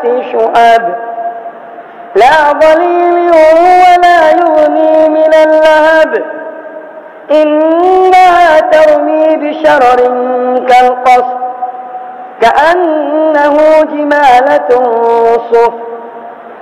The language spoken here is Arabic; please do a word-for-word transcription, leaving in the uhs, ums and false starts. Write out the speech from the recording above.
شؤاب لا ظليل ولا يغني من اللهب إنها ترمي بشرر كالقصر كأنه جمالة صفر